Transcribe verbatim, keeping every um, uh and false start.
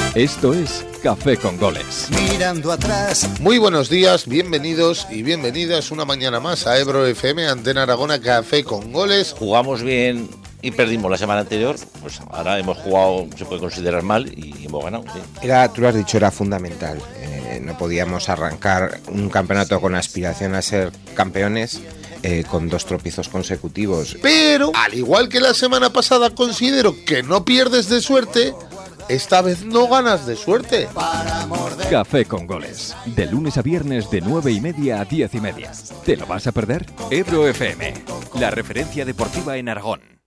Esto es Café con Goles. Mirando atrás. Muy buenos días, bienvenidos y bienvenidas una mañana más a Ebro F M, Antena Aragona, Café con Goles. Jugamos bien y perdimos la semana anterior, pues ahora hemos jugado, se puede considerar mal, y hemos ganado. Sí. Era, tú lo has dicho, era fundamental. Eh, no podíamos arrancar un campeonato con aspiración a ser campeones eh, con dos tropiezos consecutivos. Pero, al igual que la semana pasada, considero que no pierdes de suerte. Esta vez no ganas de suerte. Café con Goles. De lunes a viernes de nueve y media a diez y media. ¿Te lo vas a perder? Ebro F M, la referencia deportiva en Aragón.